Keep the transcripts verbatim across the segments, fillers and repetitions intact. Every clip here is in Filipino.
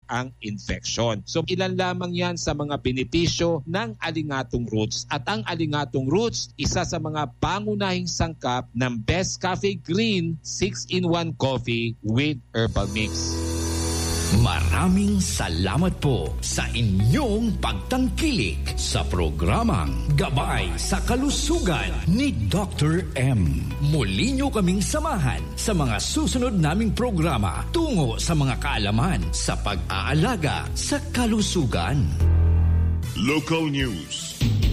ang infection. So ilan lamang yan sa mga benepisyo ng Aligatong Roots. At ang Aligatong Roots, isa sa mga pangunahing sangkap ng Best Cafe Green six in one Coffee with Herbal Mix. Maraming salamat po sa inyong pagtangkilik sa programang Gabay sa Kalusugan ni Doctor M. Muli nyo kaming samahan sa mga susunod naming programa tungo sa mga kaalaman sa pag-aalaga sa kalusugan. Local News.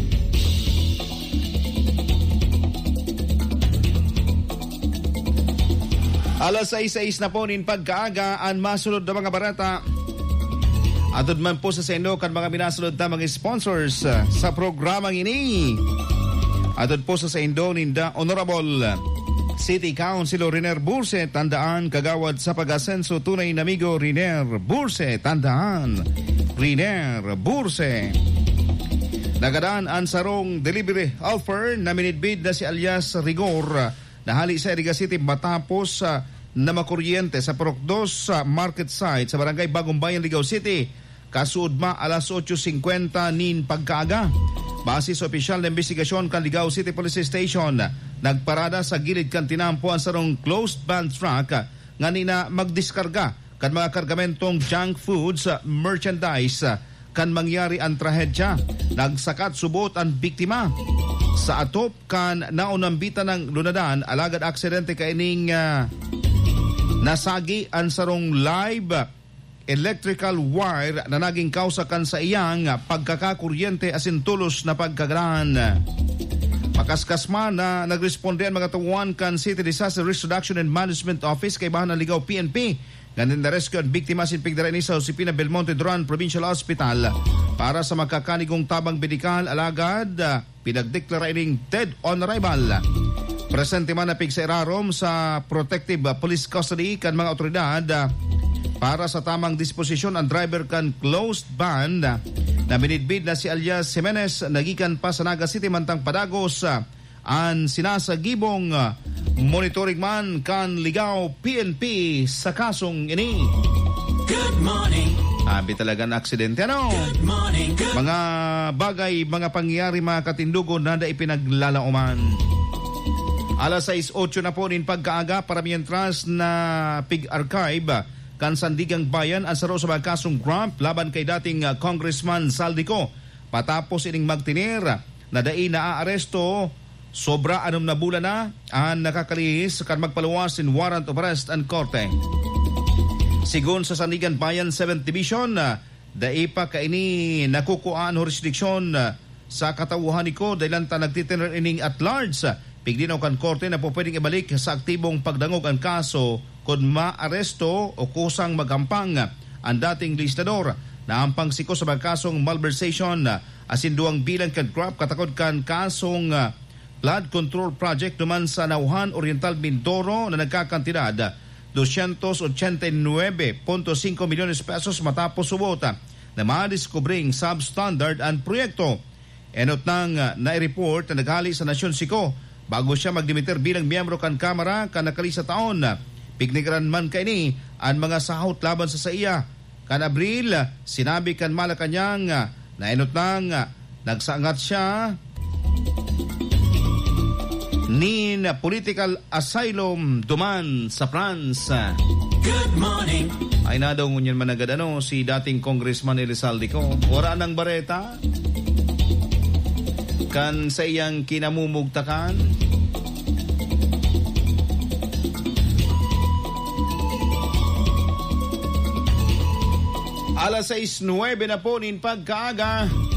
Alas sais-sais na po nin pagkaaga ang masunod na mga barata. Atod man po sa sendo kan mga minasunod na mga sponsors uh, sa programang ini. Atod po sa sendo ninda Honorable City Councilor Riner Burse, tandaan kagawad sa pag-asenso tunay na amigo Riner Burse, tandaan Riner Burse. Nagadaan ang sarong delivery offer na minidbid na si alias Rigor nahali sa Iriga City matapos uh, na makuryente sa Purok dos uh, market site sa barangay Bagong Bayan, Ligaw City. Kasuod ma alas eight fifty nin pagkaaga. Base sa opisyal na investigasyon kan Ligaw City Police Station, nagparada sa gilid kan tinampo ang sarong closed van truck uh, nga nina magdiskarga kan mga kargamentong junk foods, uh, merchandise uh, kan mangyari ang trahedya. Nagsakat subot ang biktima. Sa atop kan naunambita ng lunadan, alagad aksidente kaining uh, nasagi ang sarong live electrical wire na naging kausa kan sa iyang pagkakakuryente asin tulos na pagkagaran. Makaskas man na nagresponde ang mga tuwan kan City Disaster Risk Reduction and Management Office kay Bahan ng Ligaw P N P. Ganun na rescue ang biktima sin pigdara ni sa Josepina Belmonte Duran Provincial Hospital para sa makakanigong tabang medikal. Alagad pinagdeklara ining dead on arrival. Presente man na pigsairarom sa protective police custody kan mga otoridad para sa tamang disposisyon ang driver kan closed van na binidbid na si alias Jimenez nagikan pa sa Naga City mantang Padagos. Ang sinasagibong monitoring man kan Ligaw P N P sa kasong ini. Good morning. Abi talaga na aksidente ano? Good morning. Good. Mga bagay, mga pangyayari, mga katindugon na da ipinaglalauman. Alas sais eight na po nin pagkaaga para mientras na pig-archive kan Sandigang Bayan ang saro sa mga kasong grump laban kay dating uh, Congressman Saldico. Patapos ining magtinir na dai naaaresto sobra anom na bulan na ang nakakalihis kan magpaluwas in warrant of arrest and korte. Sigon sa Sandigan Bayan seventh Division, uh, dai pa kaini nakukuhaan jurisdiksyon uh, sa katawuhan niko dahil ta nagtitiner ining at large. Uh, Pigdinaw kan korte na po pwedeng ibalik sa aktibong pagdangog ang kaso kung maaresto o kusang magampang ang dating listador na ampang siko sa magkasong malversation asin duwang bilang kan crop katakod kan kasong uh, flood control project naman sa Nauhan Oriental Mindoro na nagkakantidad two eighty-nine point five milyones pesos matapos subota na madiskubring substandard ang proyekto. Enot nang uh, na-report na naghali sa Nasyon Siko bago siya magdimiter bilang miyembro kan Kamara kan nakalisa taon. Pignigaran man kaini ang mga sahot laban sa saiya. Kan Abril, sinabi kan Malacanang na enot nang nagsangat siya nin political asylum duman sa France. Good morning. Ay na daw ngunyan managad ano si dating Congressman Elizalde ko. Wala ng bareta kan sa iyang kinamumugtakan. Alas sais nuwebe na po nin pagkaaga.